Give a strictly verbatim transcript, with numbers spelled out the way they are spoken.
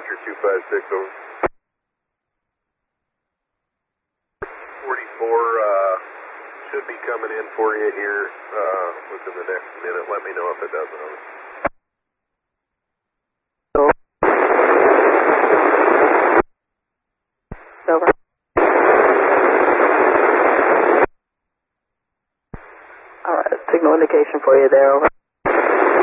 Roger, two five six, over. forty-four uh, should be coming in for you here uh, within the next minute. Let me know if it doesn't. Over. Over. All right, signal indication for you there, over.